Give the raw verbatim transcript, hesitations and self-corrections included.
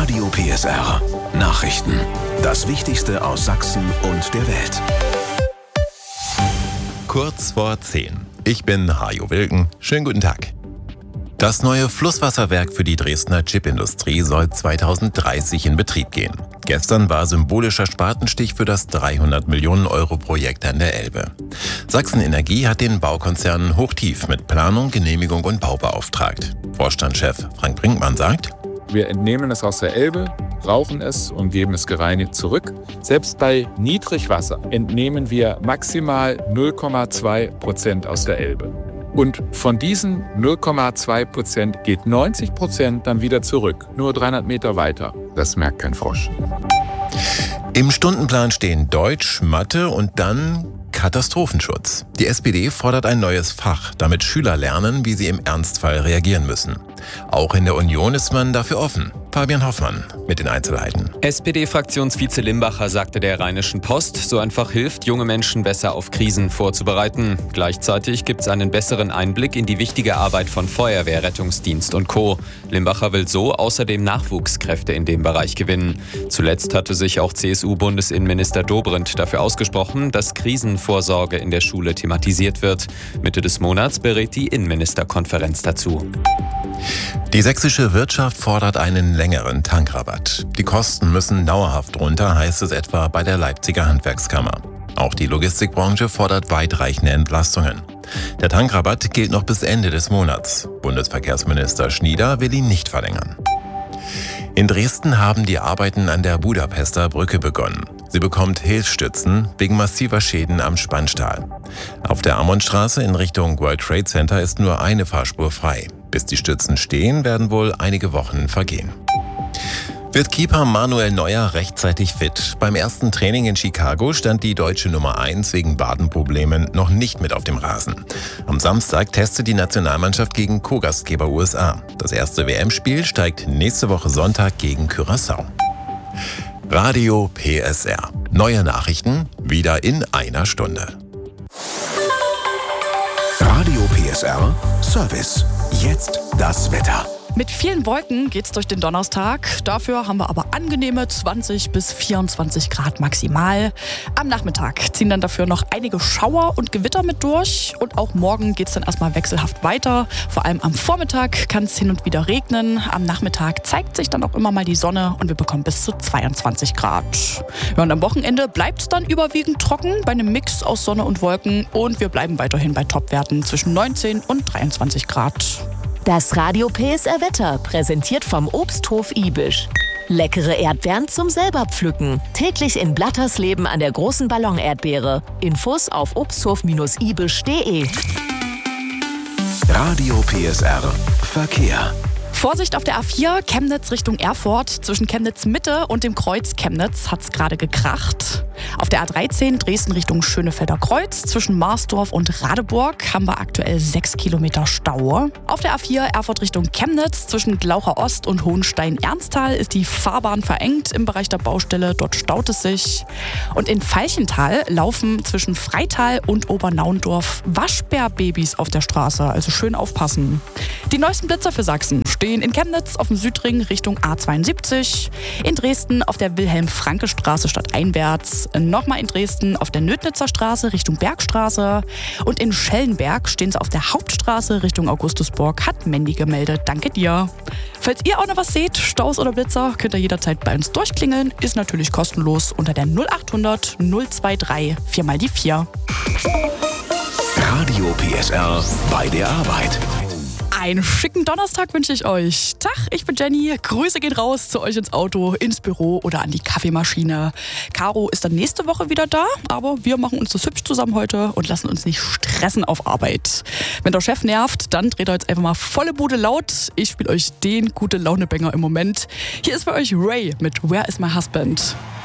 Radio P S R. Nachrichten. Das Wichtigste aus Sachsen und der Welt. Kurz vor zehn. Ich bin Hajo Wilken. Schönen guten Tag. Das neue Flusswasserwerk für die Dresdner Chipindustrie soll zweitausenddreißig in Betrieb gehen. Gestern war symbolischer Spatenstich für das dreihundert Millionen Euro Projekt an der Elbe. Sachsen Energie hat den Baukonzern Hochtief mit Planung, Genehmigung und Bau beauftragt. Vorstandschef Frank Brinkmann sagt: Wir entnehmen es aus der Elbe, rauchen es und geben es gereinigt zurück. Selbst bei Niedrigwasser entnehmen wir maximal null Komma zwei Prozent aus der Elbe. Und von diesen null Komma zwei Prozent geht neunzig Prozent dann wieder zurück, nur dreihundert Meter weiter. Das merkt kein Frosch. Im Stundenplan stehen Deutsch, Mathe und dann Katastrophenschutz. Die S P D fordert ein neues Fach, damit Schüler lernen, wie sie im Ernstfall reagieren müssen. Auch in der Union ist man dafür offen. Fabian Hoffmann mit den Einzelheiten. S P D-Fraktionsvize Limbacher sagte der Rheinischen Post, so einfach hilft, junge Menschen besser auf Krisen vorzubereiten. Gleichzeitig gibt es einen besseren Einblick in die wichtige Arbeit von Feuerwehr, Rettungsdienst und Co. Limbacher will so außerdem Nachwuchskräfte in dem Bereich gewinnen. Zuletzt hatte sich auch C S U-Bundesinnenminister Dobrindt dafür ausgesprochen, dass Krisenvorsorge in der Schule thematisiert wird. Mitte des Monats berät die Innenministerkonferenz dazu. Die sächsische Wirtschaft fordert einen längeren Tankrabatt. Die Kosten müssen dauerhaft runter, heißt es etwa bei der Leipziger Handwerkskammer. Auch die Logistikbranche fordert weitreichende Entlastungen. Der Tankrabatt gilt noch bis Ende des Monats. Bundesverkehrsminister Schnieder will ihn nicht verlängern. In Dresden haben die Arbeiten an der Budapester Brücke begonnen. Sie bekommt Hilfsstützen wegen massiver Schäden am Spannstahl. Auf der Ammonstraße in Richtung World Trade Center ist nur eine Fahrspur frei. Bis die Stützen stehen, werden wohl einige Wochen vergehen. Wird Keeper Manuel Neuer rechtzeitig fit? Beim ersten Training in Chicago stand die deutsche Nummer eins wegen Wadenproblemen noch nicht mit auf dem Rasen. Am Samstag testet die Nationalmannschaft gegen Co-Gastgeber U S A. Das erste W M-Spiel steigt nächste Woche Sonntag gegen Curaçao. Radio P S R. Neue Nachrichten wieder in einer Stunde. Radio P S R Service. Jetzt das Wetter. Mit vielen Wolken geht's durch den Donnerstag. Dafür haben wir aber angenehme zwanzig bis vierundzwanzig Grad maximal. Am Nachmittag ziehen dann dafür noch einige Schauer und Gewitter mit durch. Und auch morgen geht's dann erstmal wechselhaft weiter. Vor allem am Vormittag kann es hin und wieder regnen. Am Nachmittag zeigt sich dann auch immer mal die Sonne und wir bekommen bis zu zweiundzwanzig Grad. Ja, und am Wochenende bleibt's dann überwiegend trocken bei einem Mix aus Sonne und Wolken. Und wir bleiben weiterhin bei Topwerten zwischen neunzehn und dreiundzwanzig Grad. Das Radio P S R Wetter, präsentiert vom Obsthof Ibisch. Leckere Erdbeeren zum selber pflücken. Täglich in Blattersleben an der großen Ballon-Erdbeere. Infos auf obsthof Ibisch punkt de. Radio P S R Verkehr. Vorsicht auf der A vier, Chemnitz Richtung Erfurt. Zwischen Chemnitz Mitte und dem Kreuz Chemnitz hat es gerade gekracht. Auf der A dreizehn, Dresden Richtung Schönefelder Kreuz. Zwischen Marsdorf und Radeburg haben wir aktuell sechs Kilometer Stau. Auf der A vier, Erfurt Richtung Chemnitz. Zwischen Glaucher Ost und Hohenstein-Ernsthal ist die Fahrbahn verengt im Bereich der Baustelle. Dort staut es sich. Und in Veilchenthal laufen zwischen Freital und Obernaundorf Waschbärbabys auf der Straße. Also schön aufpassen. Die neuesten Blitzer für Sachsen stehen in Chemnitz auf dem Südring Richtung A zweiundsiebzig, in Dresden auf der Wilhelm-Franke-Straße stadteinwärts, nochmal in Dresden auf der Nödnitzer Straße Richtung Bergstraße und in Schellenberg stehen sie auf der Hauptstraße Richtung Augustusburg, hat Mandy gemeldet. Danke dir. Falls ihr auch noch was seht, Staus oder Blitzer, könnt ihr jederzeit bei uns durchklingeln, ist natürlich kostenlos unter der null achthundert null dreiundzwanzig vier mal die vier. Radio P S R bei der Arbeit. Einen schicken Donnerstag wünsche ich euch. Tag, ich bin Jenny. Grüße gehen raus zu euch ins Auto, ins Büro oder an die Kaffeemaschine. Caro ist dann nächste Woche wieder da, aber wir machen uns das hübsch zusammen heute und lassen uns nicht stressen auf Arbeit. Wenn der Chef nervt, dann dreht er jetzt einfach mal volle Bude laut. Ich spiele euch den gute Laune-Banger im Moment. Hier ist für euch Ray mit Where is my husband?